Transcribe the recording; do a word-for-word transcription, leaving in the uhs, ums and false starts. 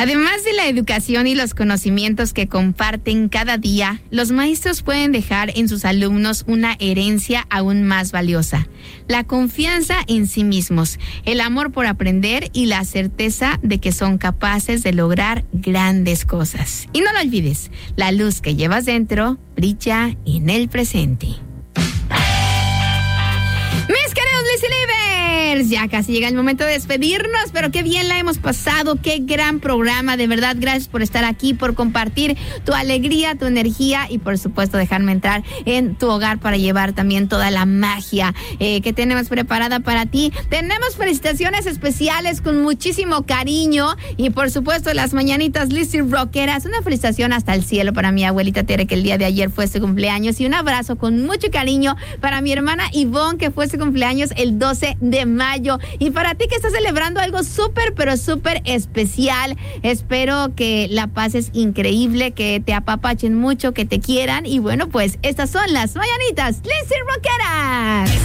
Además de la educación y los conocimientos que comparten cada día, los maestros pueden dejar en sus alumnos una herencia aún más valiosa: la confianza en sí mismos, el amor por aprender y la certeza de que son capaces de lograr grandes cosas. Y no lo olvides, la luz que llevas dentro brilla en el presente. Mis queridos Lizzy Livers, ya casi llega el momento de despedirnos, pero qué bien la hemos pasado, qué gran programa, de verdad, gracias por estar aquí, por compartir tu alegría, tu energía y por supuesto dejarme entrar en tu hogar para llevar también toda la magia eh, que tenemos preparada para ti. Tenemos felicitaciones especiales con muchísimo cariño y por supuesto las mañanitas Lizzy Rockeras, una felicitación hasta el cielo para mi abuelita Tere, que el día de ayer fue su cumpleaños, y un abrazo con mucho cariño para mi hermana Ivonne, que fue su cumpleaños el doce de mayo, y para ti que estás celebrando algo súper, pero súper especial. Espero que la pases increíble, que te apapachen mucho, que te quieran, y bueno, pues estas son las mañanitas Lizzy Rockeras.